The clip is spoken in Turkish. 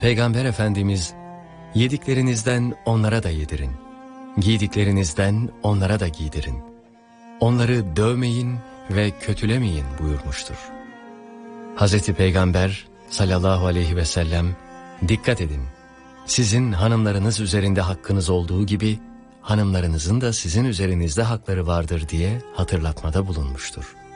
Peygamber Efendimiz, yediklerinizden onlara da yedirin, giydiklerinizden onlara da giydirin, onları dövmeyin ve kötülemeyin buyurmuştur. Hazreti Peygamber sallallahu aleyhi ve sellem, dikkat edin, sizin hanımlarınız üzerinde hakkınız olduğu gibi, hanımlarınızın da sizin üzerinizde hakları vardır diye hatırlatmada bulunmuştur.